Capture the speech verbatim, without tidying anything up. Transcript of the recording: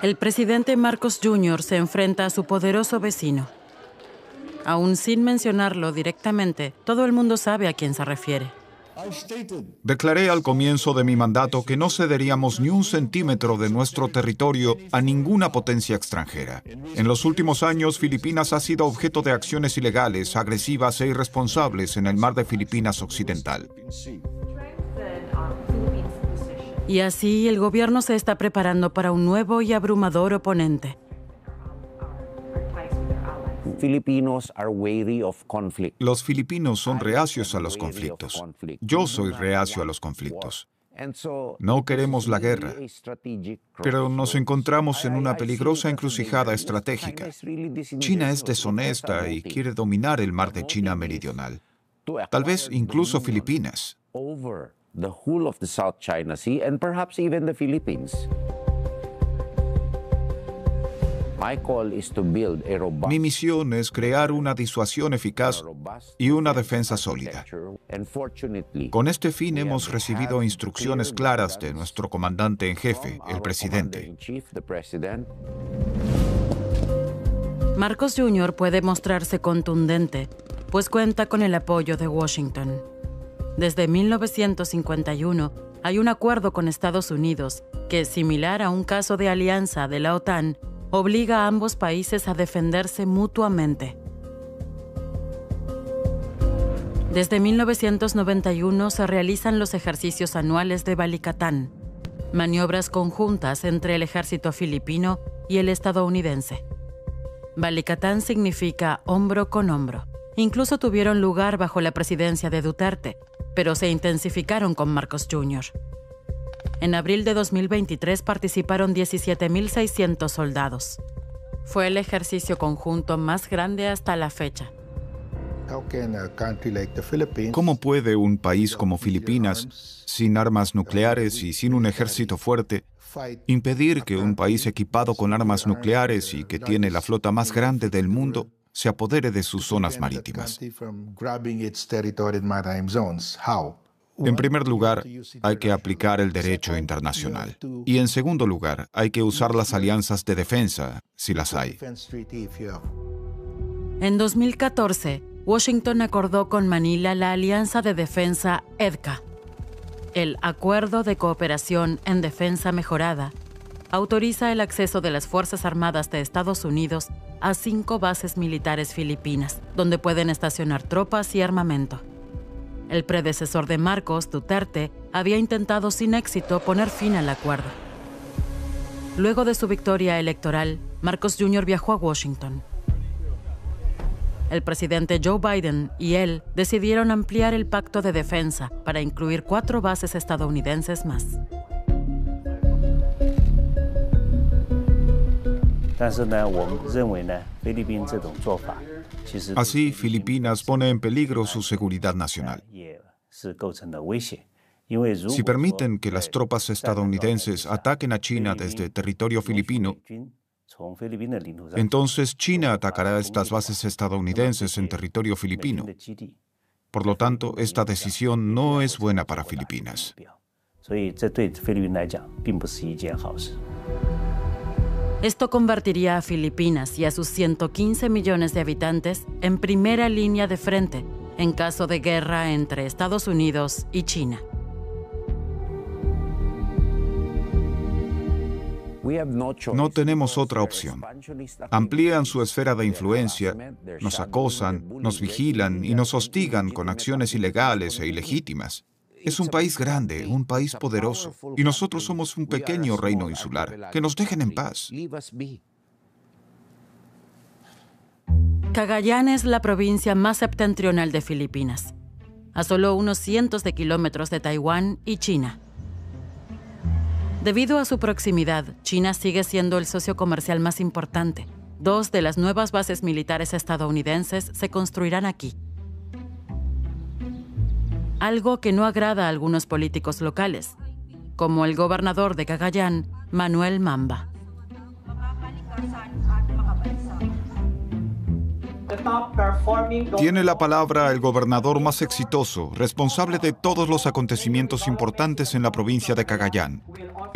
El presidente Marcos junior se enfrenta a su poderoso vecino. Aún sin mencionarlo directamente, todo el mundo sabe a quién se refiere. Declaré al comienzo de mi mandato que no cederíamos ni un centímetro de nuestro territorio a ninguna potencia extranjera. En los últimos años, Filipinas ha sido objeto de acciones ilegales, agresivas e irresponsables en el mar de Filipinas Occidental. Y así el gobierno se está preparando para un nuevo y abrumador oponente. Los filipinos son reacios a los conflictos. Yo soy reacio a los conflictos. No queremos la guerra, pero nos encontramos en una peligrosa encrucijada estratégica. China es deshonesta y quiere dominar el mar de China Meridional. Tal vez incluso Filipinas. Mi misión es crear una disuasión eficaz y una defensa sólida. Con este fin hemos recibido instrucciones claras de nuestro comandante en jefe, el presidente. Marcos junior puede mostrarse contundente, pues cuenta con el apoyo de Washington. Desde mil novecientos cincuenta y uno hay un acuerdo con Estados Unidos que, similar a un caso de alianza de la OTAN, obliga a ambos países a defenderse mutuamente. Desde mil novecientos noventa y uno se realizan los ejercicios anuales de Balikatan, maniobras conjuntas entre el ejército filipino y el estadounidense. Balikatan significa hombro con hombro. Incluso tuvieron lugar bajo la presidencia de Duterte, pero se intensificaron con Marcos junior En abril de dos mil veintitrés participaron diecisiete mil seiscientos soldados. Fue el ejercicio conjunto más grande hasta la fecha. ¿Cómo puede un país como Filipinas, sin armas nucleares y sin un ejército fuerte, impedir que un país equipado con armas nucleares y que tiene la flota más grande del mundo se apodere de sus zonas marítimas? En primer lugar, hay que aplicar el derecho internacional. Y en segundo lugar, hay que usar las alianzas de defensa, si las hay. En dos mil catorce, Washington acordó con Manila la Alianza de Defensa E D C A. El Acuerdo de Cooperación en Defensa Mejorada autoriza el acceso de las Fuerzas Armadas de Estados Unidos a cinco bases militares filipinas, donde pueden estacionar tropas y armamento. El predecesor de Marcos, Duterte, había intentado sin éxito poner fin al acuerdo. Luego de su victoria electoral, Marcos junior viajó a Washington. El presidente Joe Biden y él decidieron ampliar el pacto de defensa para incluir cuatro bases estadounidenses más. Así, Filipinas pone en peligro su seguridad nacional. Si permiten que las tropas estadounidenses ataquen a China desde territorio filipino, entonces China atacará estas bases estadounidenses en territorio filipino. Por lo tanto, esta decisión no es buena para Filipinas. Esto convertiría a Filipinas y a sus ciento quince millones de habitantes en primera línea de frente en caso de guerra entre Estados Unidos y China. No tenemos otra opción. Amplían su esfera de influencia, nos acosan, nos vigilan y nos hostigan con acciones ilegales e ilegítimas. Es un país grande, un país poderoso, y nosotros somos un pequeño reino insular. Que nos dejen en paz. Cagayan es la provincia más septentrional de Filipinas, a solo unos cientos de kilómetros de Taiwán y China. Debido a su proximidad, China sigue siendo el socio comercial más importante. Dos de las nuevas bases militares estadounidenses se construirán aquí. Algo que no agrada a algunos políticos locales, como el gobernador de Cagayan, Manuel Mamba. Tiene la palabra el gobernador más exitoso, responsable de todos los acontecimientos importantes en la provincia de Cagayan.